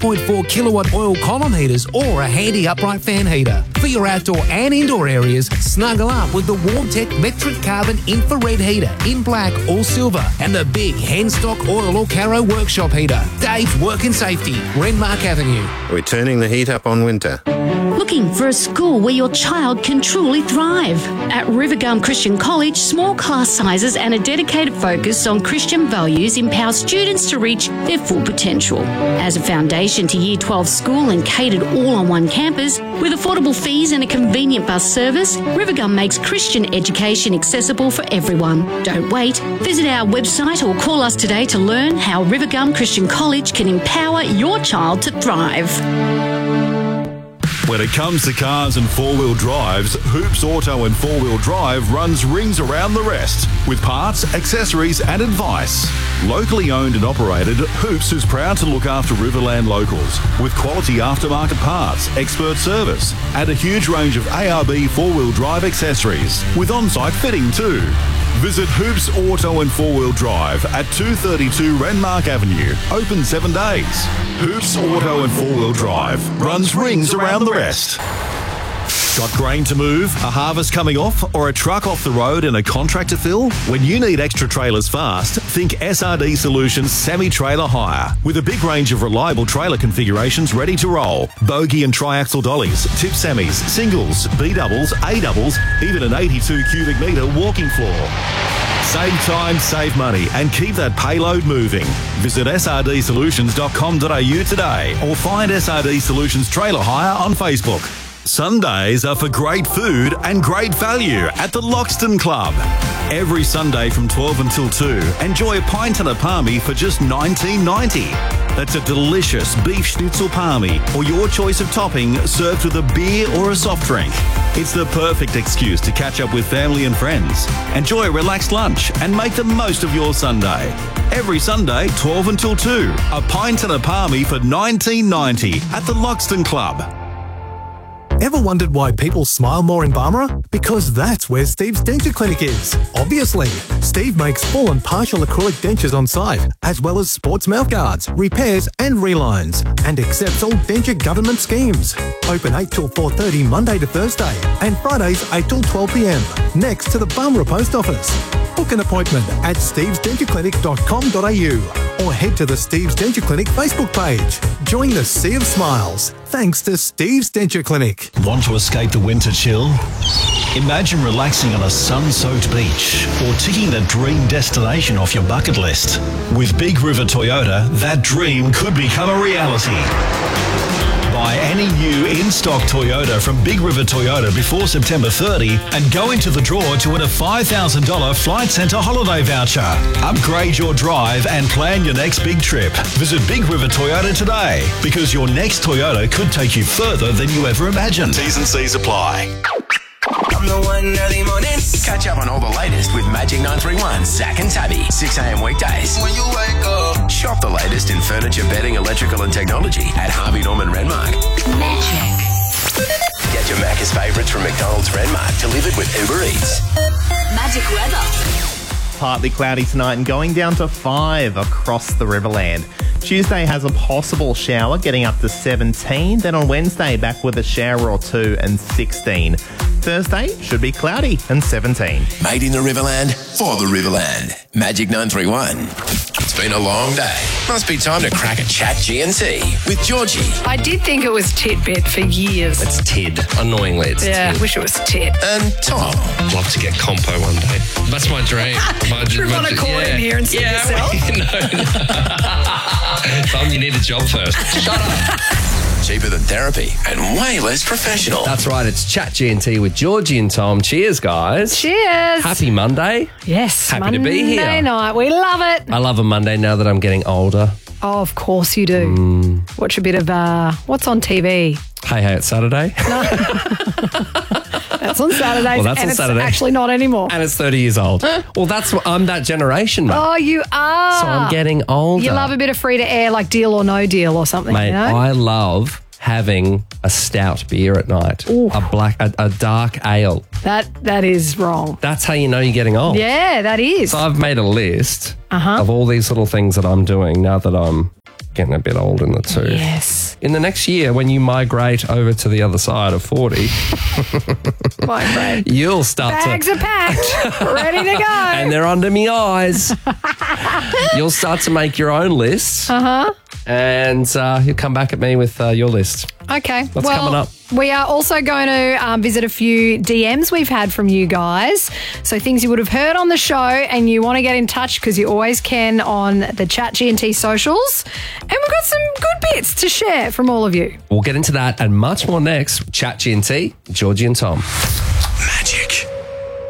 0.4 kilowatt oil column heaters or a handy upright fan heater. For your outdoor and indoor areas, snuggle up with the WarmTech Metric Carbon Infrared Heater in black or silver and the big Henstock Oil or Caro Workshop Heater. Dave's Work and Safety, Renmark Avenue. We're turning the heat up on winter. Looking for a school where your child can truly thrive? At Rivergum Christian College, small class sizes and a dedicated focus on Christian values empower students to reach their full potential. As a foundation to Year 12 school and catered all on one campus, with affordable fees and a convenient bus service, Rivergum makes Christian education accessible for everyone. Don't wait. Visit our website or call us today to learn how Rivergum Christian College can empower your child to thrive. When it comes to cars and four-wheel drives, Hoops Auto and Four-Wheel Drive runs rings around the rest with parts, accessories and advice. Locally owned and operated, Hoops is proud to look after Riverland locals with quality aftermarket parts, expert service and a huge range of ARB four-wheel drive accessories with on-site fitting too. Visit Hoops Auto and Four-Wheel Drive at 232 Renmark Avenue. Open 7 days. Hoops Auto and Four-Wheel Drive runs rings around the rest. Got grain to move, a harvest coming off, or a truck off the road and a contract to fill? When you need extra trailers fast, think SRD Solutions Semi-Trailer Hire. With a big range of reliable trailer configurations ready to roll. Bogey and triaxle dollies, tip semis, singles, B-doubles, A-doubles, even an 82 cubic metre walking floor. Save time, save money and keep that payload moving. Visit srdsolutions.com.au today or find SRD Solutions Trailer Hire on Facebook. Sundays are for great food and great value at the Loxton Club. Every Sunday from 12 until 2, enjoy a pint and a palmy for just $19.90. That's a delicious beef schnitzel palmy or your choice of topping served with a beer or a soft drink. It's the perfect excuse to catch up with family and friends. Enjoy a relaxed lunch and make the most of your Sunday. Every Sunday, 12 until 2, a pint and a palmy for $19.90 at the Loxton Club. Ever wondered why people smile more in Barmera? Because that's where Steve's Denture Clinic is. Obviously, Steve makes full and partial acrylic dentures on site, as well as sports mouthguards, repairs and relines, and accepts all denture government schemes. Open 8 till 4:30 Monday to Thursday, and Fridays 8 till 12 p.m, next to the Barmera Post Office. Book an appointment at stevesdentureclinic.com.au or head to the Steve's Denture Clinic Facebook page. Join the Sea of Smiles, thanks to Steve's Denture Clinic. Want to escape the winter chill? Imagine relaxing on a sun-soaked beach or ticking the dream destination off your bucket list. With Big River Toyota, that dream could become a reality. Buy any new in-stock Toyota from Big River Toyota before September 30 and go into the draw to win a $5,000 Flight Centre holiday voucher. Upgrade your drive and plan your next big trip. Visit Big River Toyota today because your next Toyota could take you further than you ever imagined. T's and C's apply. I'm the one early mornings. Catch up on all the latest with Magic 931, Zach and Tabby, 6 a.m. weekdays. When you wake up. Shop the latest in furniture, bedding, electrical and technology at Harvey Norman Renmark. Magic. Get your Macca's favourites from McDonald's Renmark delivered with Uber Eats. Magic weather. Partly cloudy tonight and going down to 5 across the Riverland. Tuesday has a possible shower getting up to 17. Then on Wednesday, back with a shower or two and 16. Thursday should be cloudy and 17. Made in the Riverland, for the Riverland. Magic 931. It's been a long day. Must be time to crack a chat GNT with Georgie. I did think it was Tidbit for years. It's Tid. Annoyingly, it's Tid. I wish it was Tit. And Tom. I'd love to get compo one day. That's my dream. You want to call in here and see yourself? Tom, you need a job first. Shut up. Cheaper than therapy and way less professional. That's right, it's Chat GNT with Georgie and Tom. Cheers, guys. Cheers. Happy Monday. Yes. Happy to be here. Monday night. We love it. I love a Monday now that I'm getting older. Oh, of course you do. Watch a bit of, what's on TV? Hey, it's Saturday. No. That's on Saturdays. Well, that's and on Saturday. It's actually not anymore. And it's 30 years old. Well, I'm that generation, mate. Oh, you are. So I'm getting older. You love a bit of free to air, like Deal or No Deal or something, mate, you know? I love having a stout beer at night. Ooh. A dark ale. That is wrong. That's how you know you're getting old. Yeah, that is. So I've made a list of all these little things that I'm doing now that I'm getting a bit old in the tooth. Yes. In the next year, when you migrate over to the other side of 40, you'll start Bags are packed, ready to go. and they're under me eyes. You'll start to make your own lists. And you'll come back at me with your list. Okay. What's coming up? We are also going to visit a few DMs we've had from you guys. So things you would have heard on the show and you want to get in touch because you always can on the Chat GNT socials. And we've got some good bits to share from all of you. We'll get into that and much more next. Chat GNT, Georgie and Tom.